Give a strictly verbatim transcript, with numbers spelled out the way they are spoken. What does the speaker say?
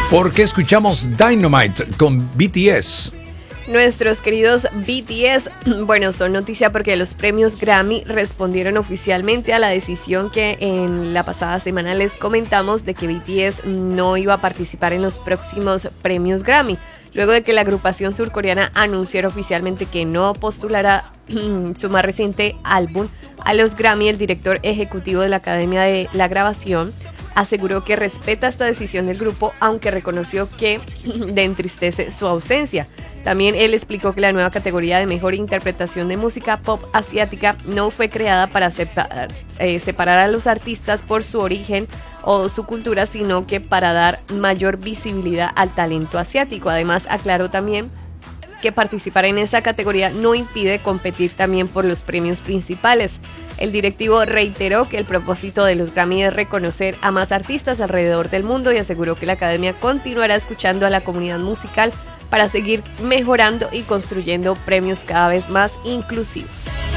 Porque escuchamos Dynamite con B T S. Nuestros queridos B T S, bueno, son noticia porque los premios Grammy respondieron oficialmente a la decisión que en la pasada semana les comentamos de que B T S no iba a participar en los próximos premios Grammy. Luego de que la agrupación surcoreana anunciara oficialmente que no postulará su más reciente álbum a los Grammy, el director ejecutivo de la Academia de la Grabación aseguró que respeta esta decisión del grupo, aunque reconoció que le entristece su ausencia. También él explicó que la nueva categoría de mejor interpretación de música pop asiática no fue creada para aceptar, eh, separar a los artistas por su origen o su cultura, sino que para dar mayor visibilidad al talento asiático. Además, aclaró también que participar en esta categoría no impide competir también por los premios principales. El directivo reiteró que el propósito de los Grammy es reconocer a más artistas alrededor del mundo y aseguró que la academia continuará escuchando a la comunidad musical para seguir mejorando y construyendo premios cada vez más inclusivos.